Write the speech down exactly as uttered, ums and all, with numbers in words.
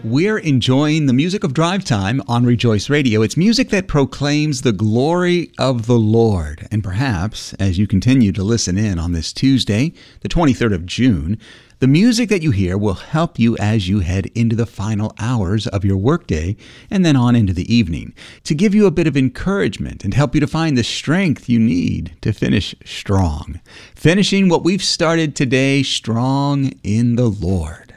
We're enjoying the music of Drive Time on Rejoice Radio. It's music that proclaims the glory of the Lord. And perhaps, as you continue to listen in on this Tuesday, the twenty-third of June, the music that you hear will help you as you head into the final hours of your workday and then on into the evening, to give you a bit of encouragement and help you to find the strength you need to finish strong. Finishing what we've started today strong in the Lord.